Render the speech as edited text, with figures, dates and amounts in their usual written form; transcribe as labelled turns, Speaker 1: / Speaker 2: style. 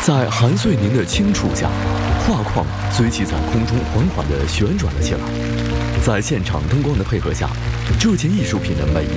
Speaker 1: 在韩遂宁的轻触下，画框随即在空中缓缓地旋转了起来。在现场灯光的配合下，这件艺术品的每一